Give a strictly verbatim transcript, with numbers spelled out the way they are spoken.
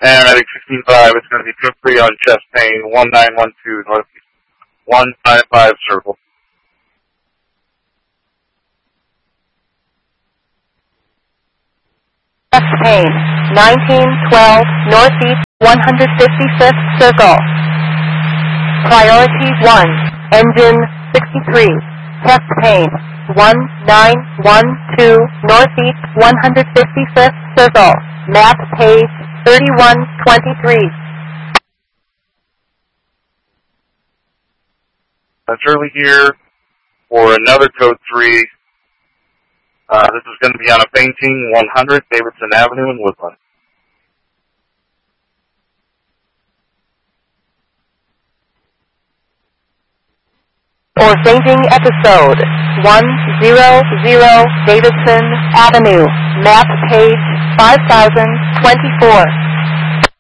And I think sixteen five, it's going to be code three on chest pain, one nine one two northeast, one five five circle. Chest pain, nineteen twelve northeast, one hundred fifty-fifth circle. Priority one, engine sixty-three, chest pain, one nine one two northeast, one hundred fifty-fifth circle. Map page thirty-one twenty-three. That's early here for another code three. Uh, this is going to be on a painting one hundred Davidson Avenue in Woodland. For fainting episode, one hundred Davidson Avenue, map page five thousand twenty-four.